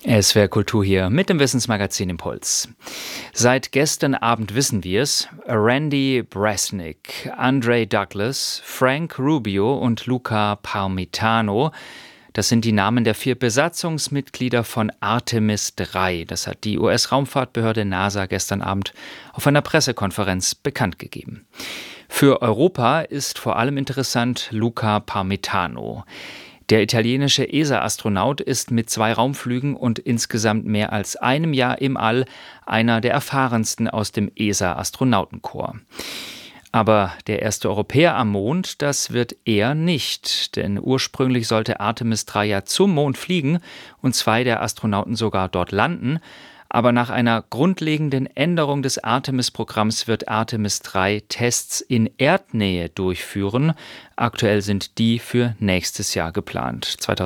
SWR Kultur hier mit dem Wissensmagazin Impuls. Seit gestern Abend wissen wir es. Randy Bresnik, Andre Douglas, Frank Rubio und Luca Parmitano. Das sind die Namen der 4 Besatzungsmitglieder von Artemis III. Das hat die US-Raumfahrtbehörde NASA gestern Abend auf einer Pressekonferenz bekannt gegeben. Für Europa ist vor allem interessant Luca Parmitano. Der italienische ESA-Astronaut ist mit 2 Raumflügen und insgesamt mehr als einem Jahr im All einer der erfahrensten aus dem ESA-Astronautenkorps. Aber der erste Europäer am Mond, das wird er nicht, denn ursprünglich sollte Artemis III ja zum Mond fliegen und 2 der Astronauten sogar dort landen. Aber nach einer grundlegenden Änderung des Artemis-Programms wird Artemis III Tests in Erdnähe durchführen. Aktuell sind die für nächstes Jahr geplant.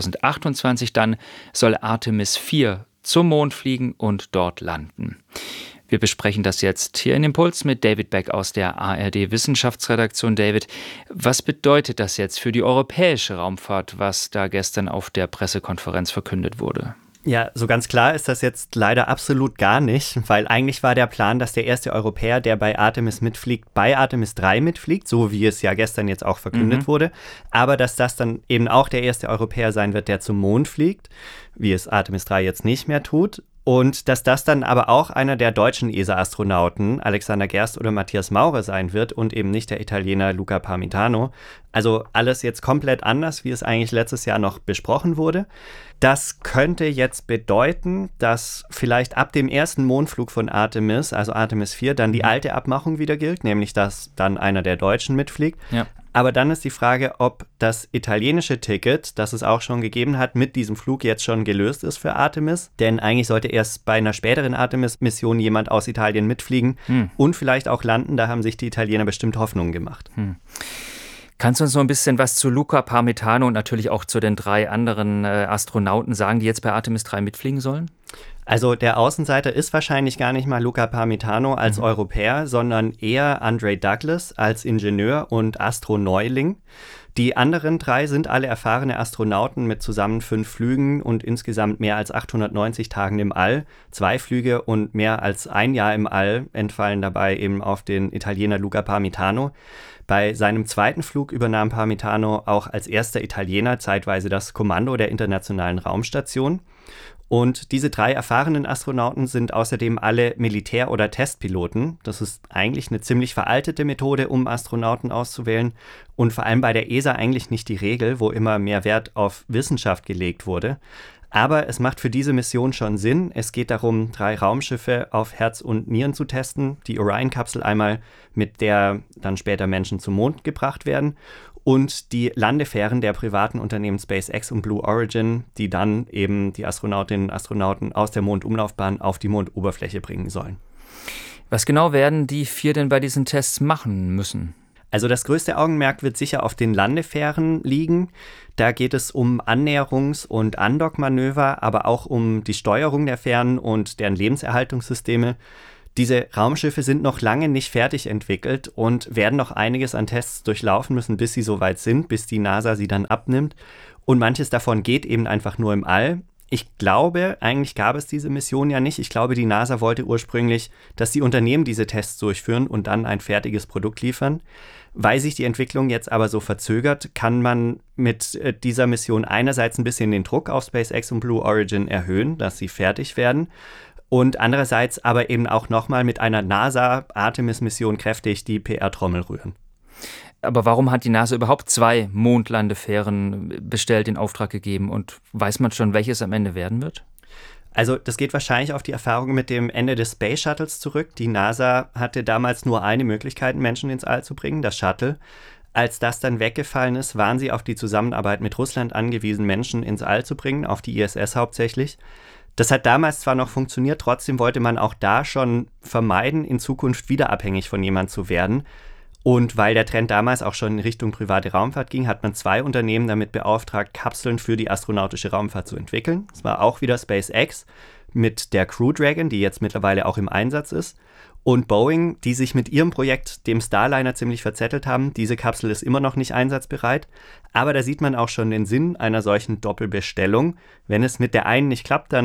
2028 dann soll Artemis IV zum Mond fliegen und dort landen. Wir besprechen das jetzt hier in Impuls mit David Beck aus der ARD-Wissenschaftsredaktion. David, was bedeutet das jetzt für die europäische Raumfahrt, was da gestern auf der Pressekonferenz verkündet wurde? Ja, so ganz klar ist das jetzt leider absolut gar nicht, weil eigentlich war der Plan, dass der erste Europäer, der bei Artemis mitfliegt, bei Artemis III mitfliegt, so wie es ja gestern jetzt auch verkündet wurde, aber dass das dann eben auch der erste Europäer sein wird, der zum Mond fliegt, wie es Artemis III jetzt nicht mehr tut. Und dass das dann aber auch einer der deutschen ESA-Astronauten, Alexander Gerst oder Matthias Maurer, sein wird und eben nicht der Italiener Luca Parmitano. Also alles jetzt komplett anders, wie es eigentlich letztes Jahr noch besprochen wurde. Das könnte jetzt bedeuten, dass vielleicht ab dem ersten Mondflug von Artemis, also Artemis IV, dann die alte Abmachung wieder gilt, nämlich dass dann einer der Deutschen mitfliegt. Ja. Aber dann ist die Frage, ob das italienische Ticket, das es auch schon gegeben hat, mit diesem Flug jetzt schon gelöst ist für Artemis. Denn eigentlich sollte erst bei einer späteren Artemis-Mission jemand aus Italien mitfliegen und vielleicht auch landen. Da haben sich die Italiener bestimmt Hoffnungen gemacht. Kannst du uns noch ein bisschen was zu Luca Parmitano und natürlich auch zu den 3 anderen Astronauten sagen, die jetzt bei Artemis III mitfliegen sollen? Also der Außenseiter ist wahrscheinlich gar nicht mal Luca Parmitano als Europäer, sondern eher Andre Douglas als Ingenieur und Astroneuling. Die anderen 3 sind alle erfahrene Astronauten mit zusammen 5 Flügen und insgesamt mehr als 890 Tagen im All. 2 Flüge und mehr als ein Jahr im All entfallen dabei eben auf den Italiener Luca Parmitano. Bei seinem 2. Flug übernahm Parmitano auch als erster Italiener zeitweise das Kommando der Internationalen Raumstation. Und diese 3 erfahrenen Astronauten sind außerdem alle Militär- oder Testpiloten. Das ist eigentlich eine ziemlich veraltete Methode, um Astronauten auszuwählen. Und vor allem bei der ESA eigentlich nicht die Regel, wo immer mehr Wert auf Wissenschaft gelegt wurde. Aber es macht für diese Mission schon Sinn. Es geht darum, 3 Raumschiffe auf Herz und Nieren zu testen. Die Orion-Kapsel einmal, mit der dann später Menschen zum Mond gebracht werden. Und die Landefähren der privaten Unternehmen SpaceX und Blue Origin, die dann eben die Astronautinnen und Astronauten aus der Mondumlaufbahn auf die Mondoberfläche bringen sollen. Was genau werden die 4 denn bei diesen Tests machen müssen? Also das größte Augenmerk wird sicher auf den Landefähren liegen. Da geht es um Annäherungs- und Andockmanöver, aber auch um die Steuerung der Fähren und deren Lebenserhaltungssysteme. Diese Raumschiffe sind noch lange nicht fertig entwickelt und werden noch einiges an Tests durchlaufen müssen, bis sie soweit sind, bis die NASA sie dann abnimmt. Und manches davon geht eben einfach nur im All. Ich glaube, eigentlich gab es diese Mission ja nicht. Ich glaube, die NASA wollte ursprünglich, dass die Unternehmen diese Tests durchführen und dann ein fertiges Produkt liefern. Weil sich die Entwicklung jetzt aber so verzögert, kann man mit dieser Mission einerseits ein bisschen den Druck auf SpaceX und Blue Origin erhöhen, dass sie fertig werden. Und andererseits aber eben auch nochmal mit einer NASA-Artemis-Mission kräftig die PR-Trommel rühren. Aber warum hat die NASA überhaupt 2 Mondlandefähren bestellt, in Auftrag gegeben? Und weiß man schon, welches am Ende werden wird? Also das geht wahrscheinlich auf die Erfahrung mit dem Ende des Space Shuttles zurück. Die NASA hatte damals nur eine Möglichkeit, Menschen ins All zu bringen, das Shuttle. Als das dann weggefallen ist, waren sie auf die Zusammenarbeit mit Russland angewiesen, Menschen ins All zu bringen, auf die ISS hauptsächlich. Das hat damals zwar noch funktioniert, trotzdem wollte man auch da schon vermeiden, in Zukunft wieder abhängig von jemand zu werden. Und weil der Trend damals auch schon in Richtung private Raumfahrt ging, hat man 2 Unternehmen damit beauftragt, Kapseln für die astronautische Raumfahrt zu entwickeln. Es war auch wieder SpaceX mit der Crew Dragon, die jetzt mittlerweile auch im Einsatz ist. Und Boeing, die sich mit ihrem Projekt, dem Starliner, ziemlich verzettelt haben. Diese Kapsel ist immer noch nicht einsatzbereit. Aber da sieht man auch schon den Sinn einer solchen Doppelbestellung. Wenn es mit der einen nicht klappt, dann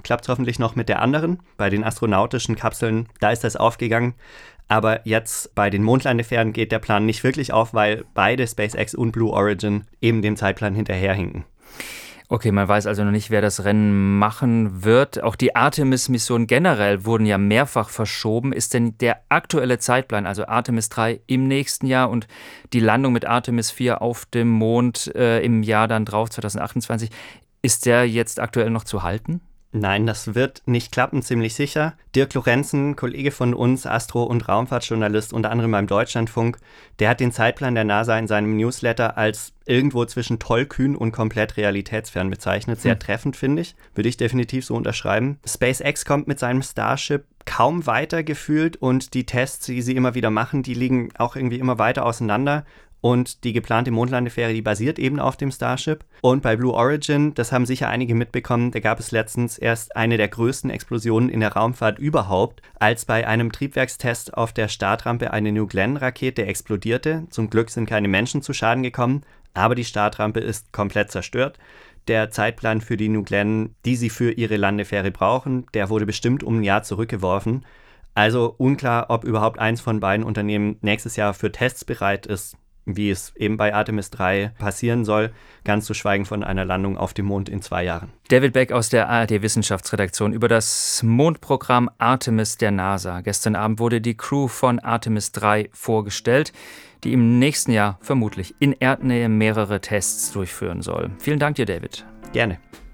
klappt es hoffentlich noch mit der anderen. Bei den astronautischen Kapseln, da ist das aufgegangen. Aber jetzt bei den Mondlandefähren geht der Plan nicht wirklich auf, weil beide SpaceX und Blue Origin eben dem Zeitplan hinterherhinken. Okay, man weiß also noch nicht, wer das Rennen machen wird. Auch die Artemis-Mission generell wurden ja mehrfach verschoben. Ist denn der aktuelle Zeitplan, also Artemis 3 im nächsten Jahr und die Landung mit Artemis 4 auf dem Mond im Jahr dann drauf, 2028, ist der jetzt aktuell noch zu halten? Nein, das wird nicht klappen, ziemlich sicher. Dirk Lorenzen, Kollege von uns, Astro- und Raumfahrtjournalist, unter anderem beim Deutschlandfunk, der hat den Zeitplan der NASA in seinem Newsletter als irgendwo zwischen tollkühn und komplett realitätsfern bezeichnet. Sehr treffend, finde ich. Würde ich definitiv so unterschreiben. SpaceX kommt mit seinem Starship kaum weiter gefühlt und die Tests, die sie immer wieder machen, die liegen auch irgendwie immer weiter auseinander. Und die geplante Mondlandefähre, die basiert eben auf dem Starship. Und bei Blue Origin, das haben sicher einige mitbekommen, da gab es letztens erst eine der größten Explosionen in der Raumfahrt überhaupt, als bei einem Triebwerkstest auf der Startrampe eine New Glenn-Rakete explodierte. Zum Glück sind keine Menschen zu Schaden gekommen, aber die Startrampe ist komplett zerstört. Der Zeitplan für die New Glenn, die sie für ihre Landefähre brauchen, der wurde bestimmt um ein Jahr zurückgeworfen. Also unklar, ob überhaupt eins von beiden Unternehmen nächstes Jahr für Tests bereit ist, wie es eben bei Artemis 3 passieren soll, ganz zu schweigen von einer Landung auf dem Mond in 2 Jahren. David Beck aus der ARD-Wissenschaftsredaktion über das Mondprogramm Artemis der NASA. Gestern Abend wurde die Crew von Artemis 3 vorgestellt, die im nächsten Jahr vermutlich in Erdnähe mehrere Tests durchführen soll. Vielen Dank dir, David. Gerne.